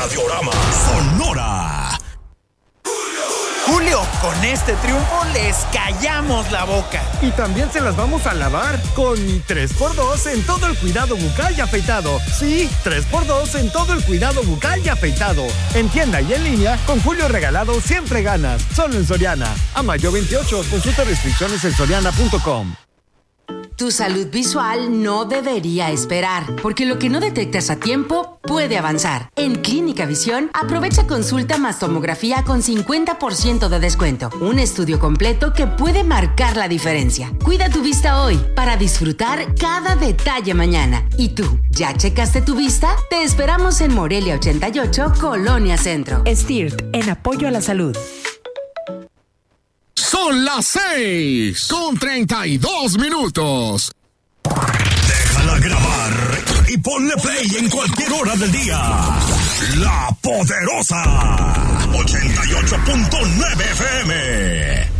Radiorama Sonora. Julio, con este triunfo les callamos la boca. Y también se las vamos a lavar con 3x2 en todo el cuidado bucal y afeitado. Sí, 3x2 en todo el cuidado bucal y afeitado. En tienda y en línea, con Julio regalado siempre ganas. Solo en Soriana. A mayo 28, consulta restricciones en soriana.com. Tu salud visual no debería esperar, porque lo que no detectas a tiempo puede avanzar. En Clínica Visión, aprovecha consulta más tomografía con 50% de descuento. Un estudio completo que puede marcar la diferencia. Cuida tu vista hoy para disfrutar cada detalle mañana. ¿Y tú, ya checaste tu vista? Te esperamos en Morelia 88, Colonia Centro. STIRT, en apoyo a la salud. Son las 6:32. Déjala grabar y ponle play en cualquier hora del día. La Poderosa 88.9 FM.